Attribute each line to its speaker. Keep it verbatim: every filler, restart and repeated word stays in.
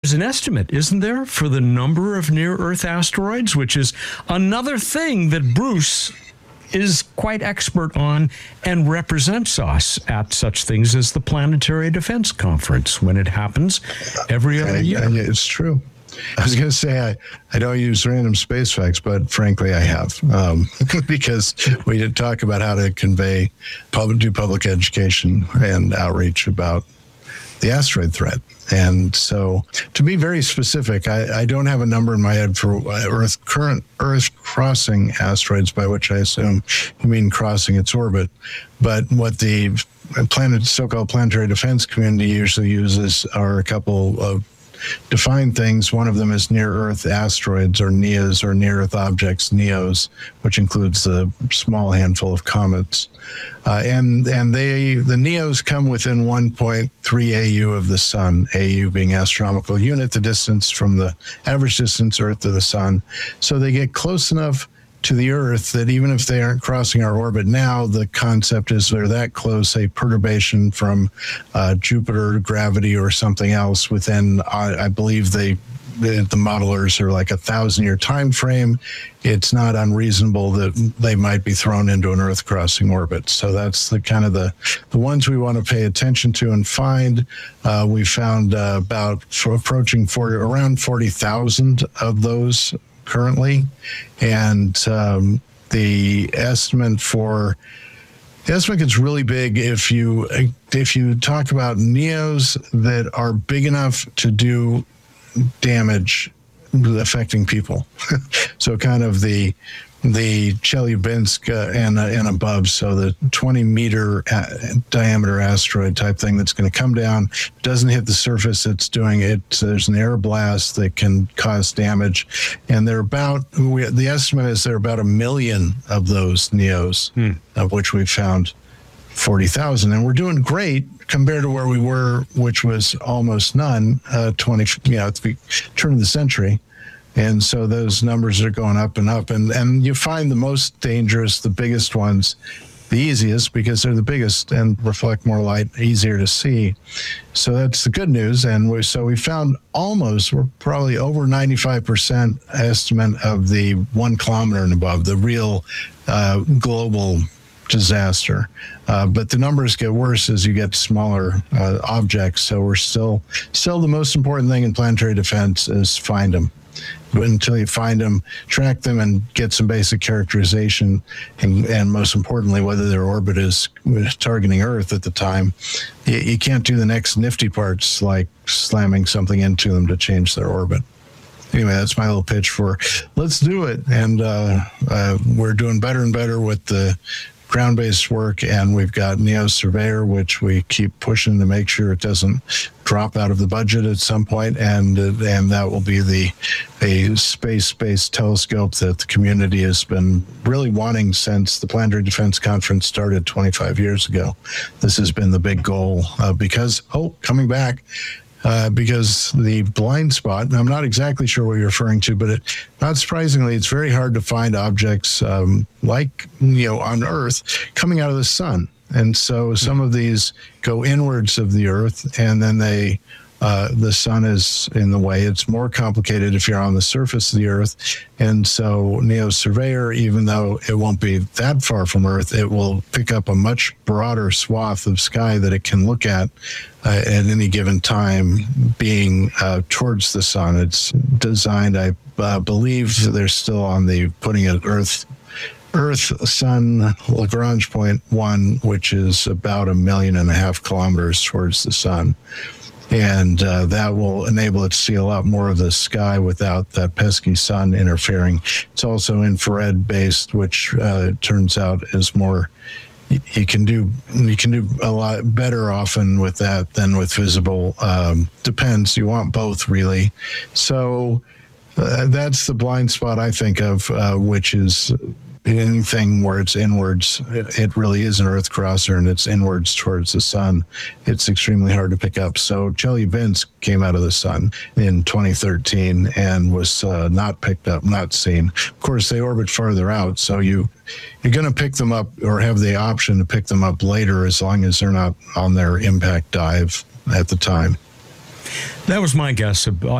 Speaker 1: there's an estimate, isn't there, for the number of near-Earth asteroids, which is another thing that Bruce is quite expert on and represents us at such things as the Planetary Defense Conference when it happens every other year.
Speaker 2: I, I, it's true. I was going to say I, I don't use random space facts, but frankly I have, um, because we did talk about how to convey, public, do public education and outreach about the asteroid threat. And so to be very specific, I, I don't have a number in my head for Earth current Earth crossing asteroids, by which I assume you mean crossing its orbit. But what the planet, so-called planetary defense community usually uses are a couple of defined things. One of them is near-Earth asteroids, or NEAs, or near-Earth objects, NEOs, which includes the small handful of comets. Uh, and and they the NEOs come within one point three A U of the sun, A U being astronomical unit, the distance from the average distance Earth to the sun. So they get close enough to the Earth that even if they aren't crossing our orbit now, the concept is they're that close, a perturbation from uh, Jupiter gravity or something else within, I, I believe they, the, the modelers are like a thousand year time frame. It's not unreasonable that they might be thrown into an Earth crossing orbit. So that's the kind of the, the ones we want to pay attention to and find. Uh, we found uh, about for approaching forty, around forty thousand of those currently, and um, the estimate for the estimate gets really big if you if you talk about NEOs that are big enough to do damage affecting people. So kind of the the Chelyabinsk uh, and uh, and above, so the twenty meter a- diameter asteroid type thing that's going to come down, doesn't hit the surface. It's doing it. So there's an air blast that can cause damage, and they're about. We, the estimate is there are about a million of those NEOs, hmm. of which we've found forty thousand, and we're doing great compared to where we were, which was almost none. Uh, twenty, you know, at the turn of the century. And so those numbers are going up and up. And, and you find the most dangerous, the biggest ones, the easiest, because they're the biggest and reflect more light, easier to see. So that's the good news. And we, so we found almost, we're probably over ninety-five percent estimate of the one kilometer and above, the real uh, global disaster. Uh, but the numbers get worse as you get smaller uh, objects. So we're still, still the most important thing in planetary defense is find them. Until you find them, track them, and get some basic characterization, and, and most importantly, whether their orbit is targeting Earth at the time. You, you can't do the next nifty parts like slamming something into them to change their orbit. Anyway, that's my little pitch for let's do it. And uh, uh, we're doing better and better with the ground-based work, and we've got NEO Surveyor, which we keep pushing to make sure it doesn't drop out of the budget at some point, and and that will be the a space-based telescope that the community has been really wanting since the Planetary Defense Conference started twenty-five years ago. This has been the big goal uh, because, oh, coming back, Uh, because the blind spot, and I'm not exactly sure what you're referring to, but it, not surprisingly, it's very hard to find objects um, like, you know, on Earth coming out of the sun. And so some of these go inwards of the Earth, and then they, uh, the sun is in the way. It's more complicated if you're on the surface of the Earth. And so NEO Surveyor, even though it won't be that far from Earth, it will pick up a much broader swath of sky that it can look at uh, at any given time, being uh, towards the sun. It's designed, I uh, believe they're still on the putting it Earth Earth, Sun, Lagrange point one, which is about a million and a half kilometers towards the sun. And uh, that will enable it to see a lot more of the sky without that pesky sun interfering. It's also infrared based, which uh, turns out is more, you can do you can do a lot better often with that than with visible. Um, depends. You want both, really. So uh, that's the blind spot I think of, uh, which is anything where it's inwards. It, it really is an Earth crosser, and it's inwards towards the sun. It's extremely hard to pick up. So Chelyabinsk came out of the sun in twenty thirteen and was uh, not picked up, not seen. Of course, they orbit farther out, so you, you're going to pick them up or have the option to pick them up later as long as they're not on their impact dive at the time.
Speaker 1: That was my guess.